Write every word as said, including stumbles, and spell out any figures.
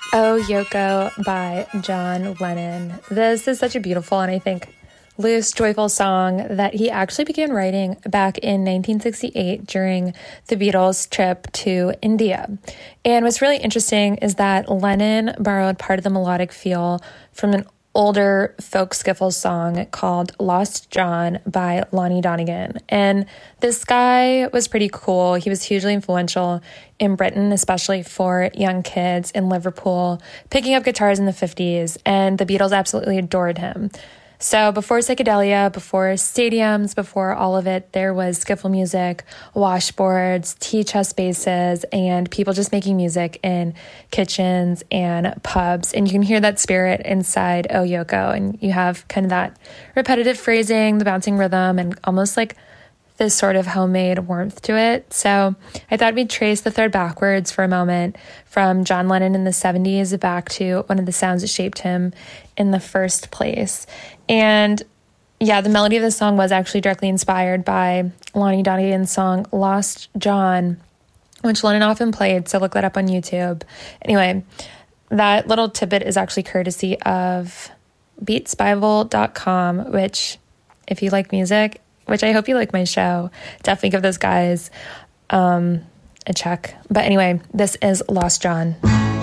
Oh, Yoko by John Lennon. This is such a beautiful and I think loose, joyful song that he actually began writing back in nineteen sixty-eight during the Beatles' trip to India. And what's really interesting is that Lennon borrowed part of the melodic feel from an older folk skiffle song called Lost John by Lonnie Donegan. And this guy was pretty cool. He was hugely influential in Britain, especially for young kids in Liverpool, picking up guitars in the fifties, and the Beatles absolutely adored him. So before psychedelia, before stadiums, before all of it, there was skiffle music, washboards, tea chest basses, and people just making music in kitchens and pubs. And you can hear that spirit inside Oh Yoko. And you have kind of that repetitive phrasing, the bouncing rhythm, and almost like this sort of homemade warmth to it. So I thought we'd trace the thread backwards for a moment from John Lennon in the seventies back to one of the sounds that shaped him in the first place. And yeah, the melody of the song was actually directly inspired by Lonnie Donegan's song Lost John, which Lennon often played, so look that up on YouTube. Anyway, that little tidbit is actually courtesy of beats bible dot com, which if you like music, which I hope you like my show, definitely give those guys um, a check. But anyway, this is Lost John.